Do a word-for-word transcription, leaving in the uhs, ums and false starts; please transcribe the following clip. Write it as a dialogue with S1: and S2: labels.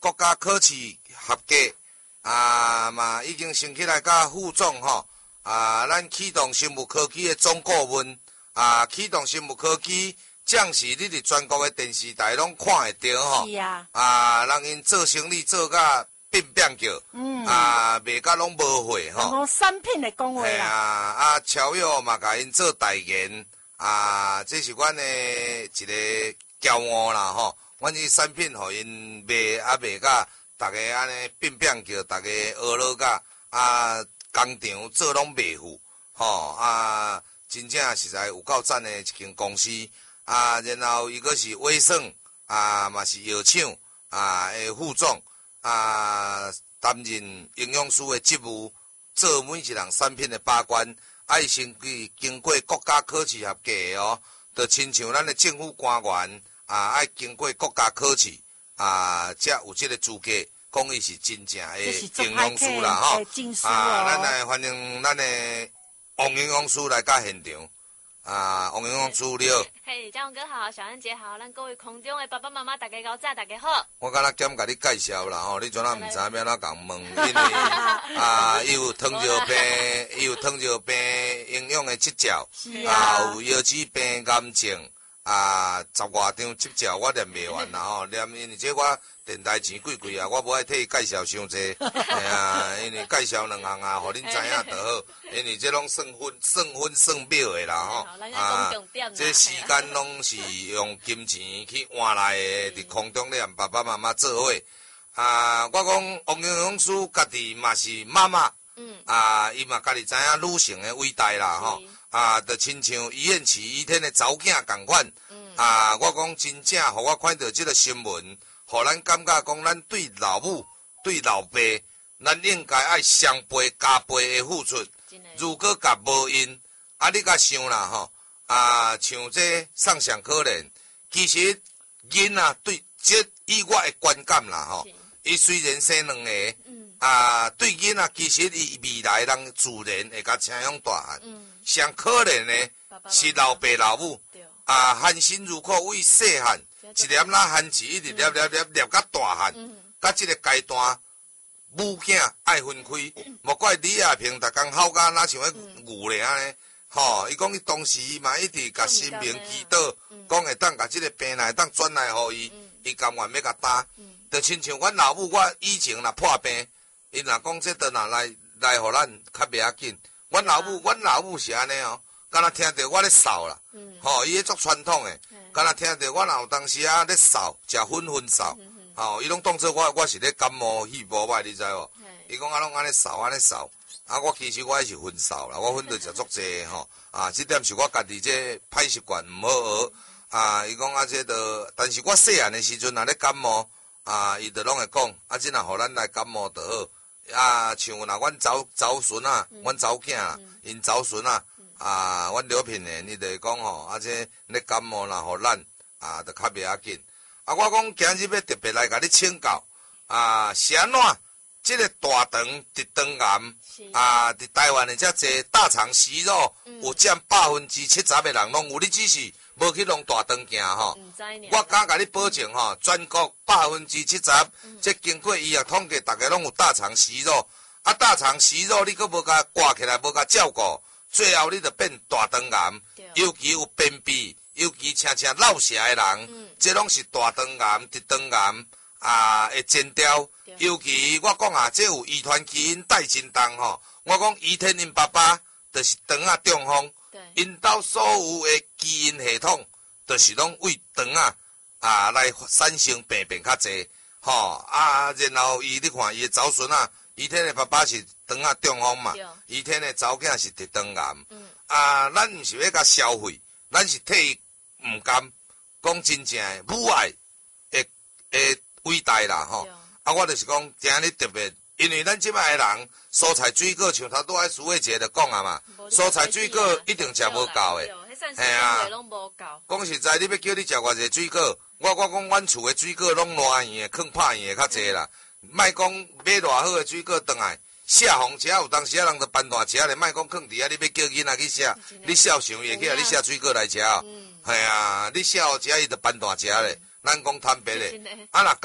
S1: 国家考试合格，啊嘛已经升起来甲副总吼，啊咱启动生物科技的总顾问，啊启动生物科技，将士你伫全国的电视台拢看会到吼，
S2: 是啊，
S1: 啊让因做生意做甲变变叫，嗯，啊卖甲拢无货吼，
S2: 然后产品的讲话
S1: 嘿啊，
S2: 啦，
S1: 啊超越嘛甲因做代言，啊这是阮的一个骄傲啦吼。阮这产品互因卖啊卖甲，逐个安尼变变叫，逐个学落甲啊工厂做拢袂赴，吼啊真正实在有够赞的一间公司啊。然后伊个是威盛啊，嘛是药厂啊的副总啊，担任营养师的职务，做每一项产品的把关，啊伊先去经过国家考试合格的哦，就亲像咱的政府官员。啊，爱经过国家考试啊，才有这个资格，讲伊是真正的营养师啦，吼、哦。啊，咱来欢迎咱的王营养师来到现场。啊，王营养师你好。
S3: 嘿，嘉宏哥好，小恩姐好，咱各位空中的爸爸妈妈大家高早，大家好。
S1: 我敢若兼甲你介绍啦，吼，你阵仔毋知要哪共问，因为啊，伊有糖尿病，伊有糖尿病营养的执照，啊，有腰子病癌症。啊，十外张执照我念袂完啦吼，念因为这我电台钱贵贵啊，我无爱替伊介绍伤济，哎呀，因为介绍两项啊，互恁知影就好，因为这拢算分算分算秒的啦吼，啊，这时间拢是用金钱去换来的，伫空中咧，爸爸妈妈做伙，啊，我讲王营养师家己嘛是妈妈，嗯，啊，伊嘛家己知影女性的伟大啦吼。啊，就亲像于燕琪伊天的查某囝共款，嗯、啊，我讲真正，互我看到这个新闻，互咱感觉讲，咱对老母、对老爸，咱应该爱双倍加倍的付出。如果甲无因，啊，你甲想啦吼，啊，像这上上可能，其实囡仔对这以我的观感啦吼，伊虽然生两个。嗯啊，对囡仔其实伊未来人自然会甲请养大汉，嗯、上可怜的是老爸老母，啊，含辛茹苦为细汉一粒仔含钱一直粒粒粒粒到大汉，到这个阶段，母囝爱分开，莫怪李亚平逐工好甲哪像迄牛咧安尼，吼，伊讲伊当时伊嘛一直甲神明祈祷，讲会当甲这个病来当转来互伊，伊甘愿要甲担，就亲像阮老母，我以前若破病。伊若讲这倒若来来，互咱较袂要紧。阮老母，阮老母是安尼哦，敢若听着我咧扫啦，吼，伊迄足传统诶，敢若听着我若有当时啊咧扫，食粉粉扫，吼，伊拢当做我我是咧感冒气无歹，你知无？伊讲啊拢安尼扫安尼扫，啊我其实我也是粉扫啦，我粉着食足济吼，啊，这点是我家己这歹习惯毋好学，啊，伊讲啊这个，但是我细汉诶时阵若咧感冒，啊，伊着拢会讲，啊，即若互咱来感冒着好。啊，像若阮查查孙啊，阮查囝啊，因查孙啊，啊，阮刘品莲，伊就会讲吼，啊，这咧感冒啦，互咱啊，就较袂要紧。啊，我讲今日要特别来甲你请教，啊，是安怎？这个大肠直肠癌啊，伫台湾的遮济大肠息肉，有占百分之七十的人拢有，你只是无去弄大肠镜吼。我敢甲你保证吼，全国百分之七十，这经过医学统计，大家拢有大肠息肉。啊，大肠息肉你佫无甲挂起来，无甲照顾，最后你就变大肠癌。尤其有便秘，尤其常常落舌的人，这拢是大肠癌、直肠癌。啊，会剪掉，尤其我讲啊，这有遗传基因带真重吼。我讲伊天因爸爸就是肠啊中风，因兜所有的基因系统，就是拢为肠啊啊来产生病变较济，吼啊，然后伊你看伊的早孙啊，伊天的爸爸是肠啊中风嘛，伊天的早囝是直肠癌，嗯、啊，咱毋是要甲消费，咱是替伊毋甘，讲真正的母爱会会。伟大啦吼，啊，我就是讲今日特别，因为咱即摆的人蔬菜水果，像头拄仔苏慧姐就讲啊嘛，蔬菜水果一定食无够的，
S3: 嘿啊，
S1: 讲实在，你要叫你食偌济水果，我我讲阮厝的水果拢烂圆的，囥拍圆的较济啦，莫讲买偌好的水果转来，写红车有当时啊人就办大车咧，莫讲囥伫遐，你要叫囡仔去写，你写上伊会起来，你写水果来食哦，系啊，你写好车伊就办大车咧，咱讲坦白咧，啊若